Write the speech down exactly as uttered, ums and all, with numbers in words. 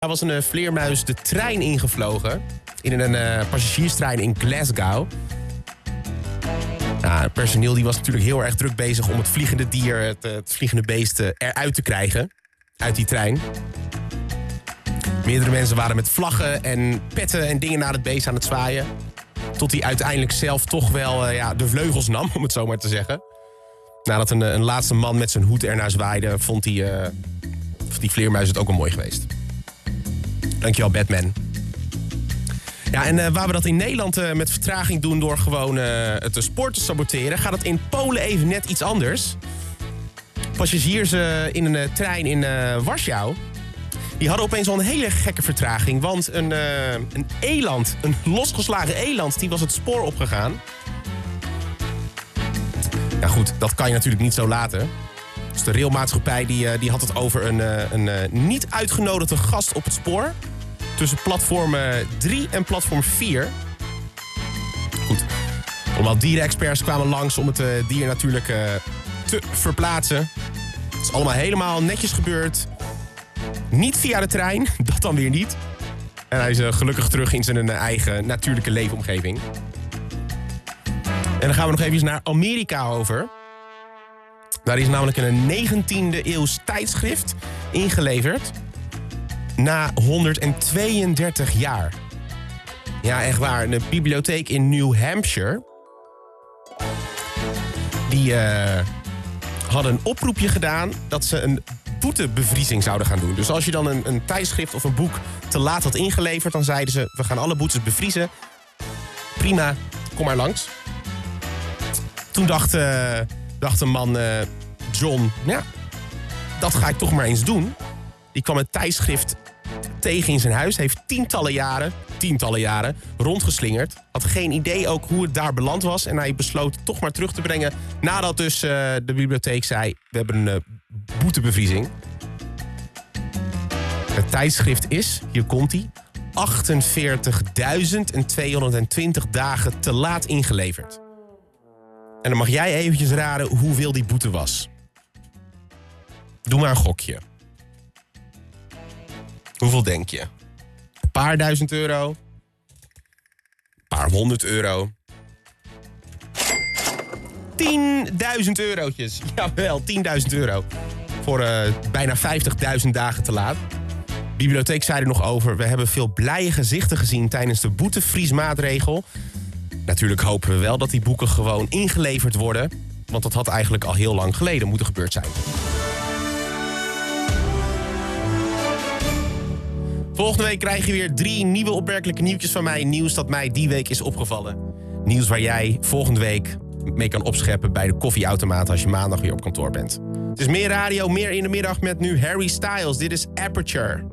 Er was een uh, vleermuis de trein ingevlogen. In een uh, passagierstrein in Glasgow. Nou, het personeel die was natuurlijk heel erg druk bezig om het vliegende dier, het, het vliegende beest, uh, eruit te krijgen. Uit die trein. Meerdere mensen waren met vlaggen en petten en dingen naar het beest aan het zwaaien. Tot hij uiteindelijk zelf toch wel uh, ja, de vleugels nam, om het zo maar te zeggen. Nadat een, een laatste man met zijn hoed ernaar zwaaide, vond die, uh, die vleermuis het ook al mooi geweest. Dankjewel, Batman. Ja, en uh, waar we dat in Nederland uh, met vertraging doen door gewoon uh, het spoor te saboteren, gaat het in Polen even net iets anders. Passagiers uh, in een uh, trein in uh, Warschau, die hadden opeens al een hele gekke vertraging. Want een, uh, een eland, een losgeslagen eland, die was het spoor opgegaan. Ja goed, dat kan je natuurlijk niet zo laten. Dus de railmaatschappij die, uh, die had het over een, uh, een uh, niet uitgenodigde gast op het spoor. Tussen platform drie en platform vier. Goed. Allemaal dierenexperts kwamen langs om het uh, dier natuurlijk uh, te verplaatsen. Het is allemaal helemaal netjes gebeurd. Niet via de trein, dat dan weer niet. En hij is uh, gelukkig terug in zijn uh, eigen natuurlijke leefomgeving. En dan gaan we nog even naar Amerika over. Daar is namelijk een negentiende eeuws tijdschrift ingeleverd. Na honderdtweeëndertig jaar. Ja, echt waar. Een bibliotheek in New Hampshire. Die uh, hadden een oproepje gedaan dat ze een boetebevriezing zouden gaan doen. Dus als je dan een, een tijdschrift of een boek te laat had ingeleverd, dan zeiden ze, we gaan alle boetes bevriezen. Prima, kom maar langs. Toen dacht, uh, dacht een man, uh, John, ja, dat ga ik toch maar eens doen. Die kwam het tijdschrift tegen in zijn huis. Heeft tientallen jaren, tientallen jaren rondgeslingerd. Had geen idee ook hoe het daar beland was. En hij besloot het toch maar terug te brengen. Nadat dus uh, de bibliotheek zei, we hebben een uh, boetebevriezing. Het tijdschrift is, hier komt hij, achtenveertigduizend tweehonderdtwintig dagen te laat ingeleverd. En dan mag jij eventjes raden hoeveel die boete was. Doe maar een gokje. Hoeveel denk je? Een paar duizend euro? Een paar honderd euro? tienduizend eurotjes. Jawel, tienduizend euro. Voor uh, bijna vijftigduizend dagen te laat. De bibliotheek zei er nog over. We hebben veel blije gezichten gezien tijdens de boetevriesmaatregel. Natuurlijk hopen we wel dat die boeken gewoon ingeleverd worden. Want dat had eigenlijk al heel lang geleden moeten gebeurd zijn. Volgende week krijg je weer drie nieuwe opmerkelijke nieuwtjes van mij. Nieuws dat mij die week is opgevallen. Nieuws waar jij volgende week mee kan opscheppen bij de koffieautomaat als je maandag weer op kantoor bent. Het is meer radio, meer in de middag met nu Harry Styles. Dit is Aperture.